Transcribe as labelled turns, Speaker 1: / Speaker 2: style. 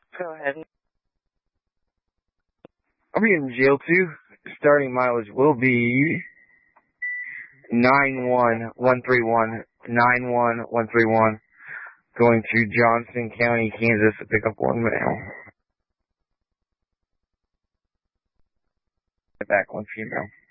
Speaker 1: Go ahead.
Speaker 2: I'll be in jail too. Starting mileage will be 91131. 91131. Going to Johnson County, Kansas to pick up one male. Back one female.